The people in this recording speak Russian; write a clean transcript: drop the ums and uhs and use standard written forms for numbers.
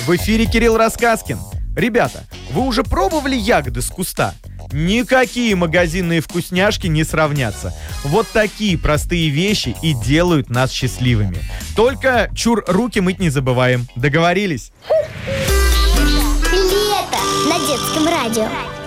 В эфире Кирилл Рассказкин. Ребята, вы уже пробовали ягоды с куста? Никакие магазинные вкусняшки не сравнятся. Вот такие простые вещи и делают нас счастливыми. Только чур, руки мыть не забываем. Договорились? Лето на детском радио.